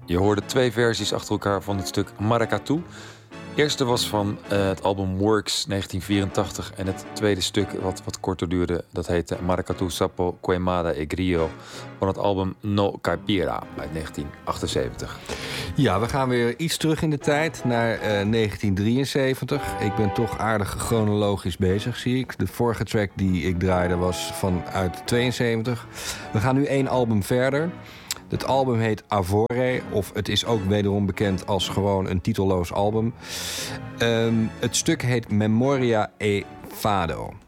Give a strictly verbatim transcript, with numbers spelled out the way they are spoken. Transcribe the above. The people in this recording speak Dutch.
Je hoorde twee versies achter elkaar van het stuk Maracatu. De eerste was van uh, het album Works negentien vierentachtig. En het tweede stuk, wat wat korter duurde, dat heette Maracatu Sapo Queimada e Grillo, van het album No Caipira uit negentien achtenzeventig. Ja, we gaan weer iets terug in de tijd, naar uh, negentien drieënzeventig. Ik ben toch aardig chronologisch bezig, zie ik. De vorige track die ik draaide was vanuit tweeënzeventig. We gaan nu één album verder. Het album heet Avore, of het is ook wederom bekend als gewoon een titelloos album. Um, het stuk heet Memoria e Fado.